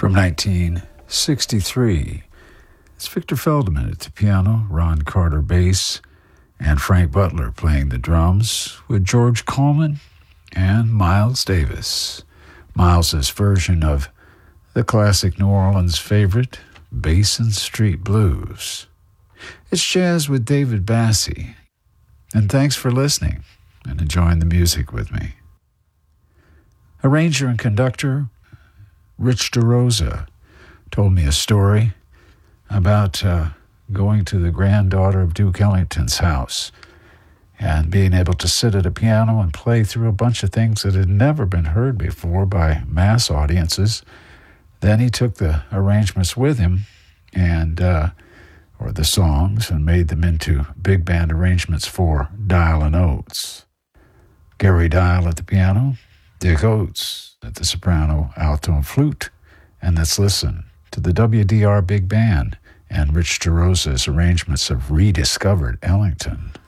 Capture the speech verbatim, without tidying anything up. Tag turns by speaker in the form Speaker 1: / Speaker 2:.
Speaker 1: from nineteen sixty-three. It's Victor Feldman at the piano, Ron Carter bass, and Frank Butler playing the drums with George Coleman and Miles Davis. Miles's version of the classic New Orleans favorite, Basin Street Blues. It's Jazz with David Bassie, and thanks for listening and enjoying the music with me. Arranger and conductor Rich DeRosa told me a story about uh, going to the granddaughter of Duke Ellington's house and being able to sit at a piano and play through a bunch of things that had never been heard before by mass audiences. Then he took the arrangements with him and uh, or the songs and made them into big band arrangements for Dial and Oates. Gary Dial at the piano, Dick Oates at the soprano, alto, and flute. And let's listen to the W D R Big Band and Rich DeRosa's arrangements of Rediscovered Ellington.